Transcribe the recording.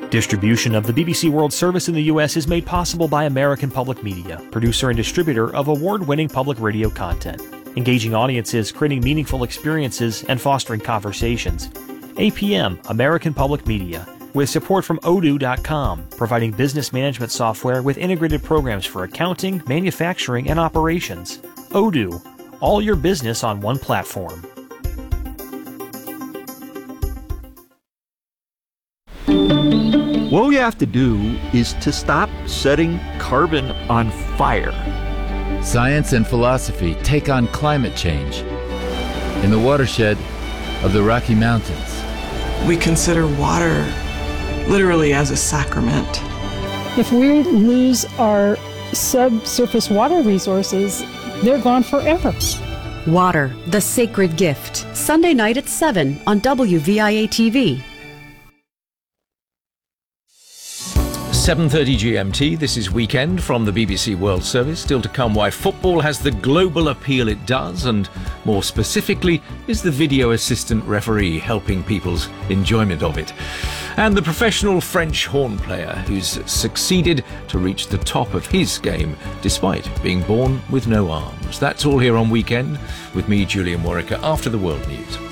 Distribution of the BBC World Service in the U.S. is made possible by American Public Media, producer and distributor of award-winning public radio content, engaging audiences, creating meaningful experiences, and fostering conversations. APM, American Public Media, with support from Odoo.com, providing business management software with integrated programs for accounting, manufacturing, and operations. Odoo, all your business on one platform. What we have to do is to stop setting carbon on fire. Science and philosophy take on climate change in the watershed of the Rocky Mountains. We consider water literally as a sacrament. If we lose our subsurface water resources, they're gone forever. Water, the sacred gift. Sunday night at 7 on WVIA-TV. 7:30 GMT, this is Weekend from the BBC World Service. Still to come, why football has the global appeal it does, and more specifically, is the video assistant referee helping people's enjoyment of it. And the professional French horn player who's succeeded to reach the top of his game despite being born with no arms. That's all here on Weekend with me, Julian Warwick, after the world news.